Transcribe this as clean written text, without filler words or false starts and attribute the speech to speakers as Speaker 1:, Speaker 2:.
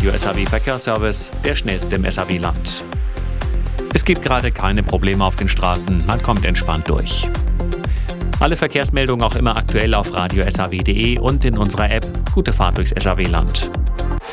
Speaker 1: Radio SAW Verkehrsservice, der schnellste im SAW-Land. Es gibt gerade keine Probleme auf den Straßen, man kommt entspannt durch. Alle Verkehrsmeldungen auch immer aktuell auf radio-saw.de und in unserer App Gute Fahrt durchs SAW-Land.